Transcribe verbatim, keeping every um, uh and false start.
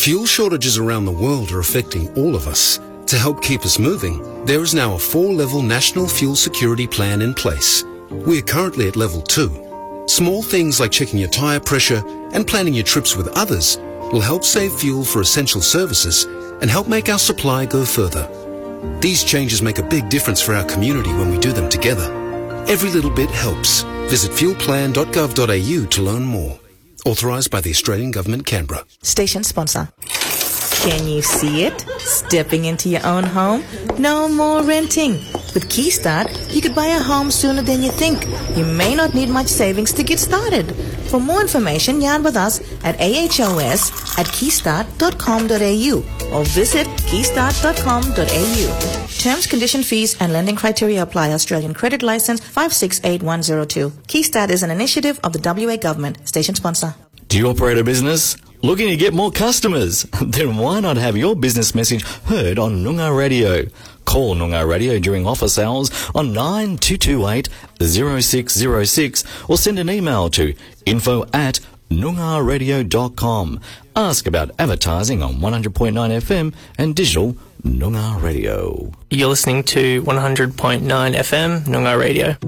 Fuel shortages around the world are affecting all of us. To help keep us moving, there is now a four-level national fuel security plan in place. We are currently at level two. Small things like checking your tyre pressure and planning your trips with others will help save fuel for essential services and help make our supply go further. These changes make a big difference for our community when we do them together. Every little bit helps. Visit fuel plan dot gov dot a u to learn more. Authorised by the Australian Government, Canberra. Station sponsor. Can you see it? Stepping into your own home? No more renting. With Keystart, you could buy a home sooner than you think. You may not need much savings to get started. For more information, yarn with us at A H O S at keystart dot com dot a u or visit keystart dot com dot a u. Terms, condition, fees and lending criteria apply. Australian Credit Licence five six eight one zero two. Keystart is an initiative of the W A Government. Station sponsor. Do you operate a business? Looking to get more customers? Then why not have your business message heard on Noongar Radio? Call Noongar Radio during office hours on nine two two eight zero six zero six or send an email to info at noongar radio dot com. Ask about advertising on one hundred point nine F M and digital Noongar Radio. You're listening to one hundred point nine F M Noongar Radio.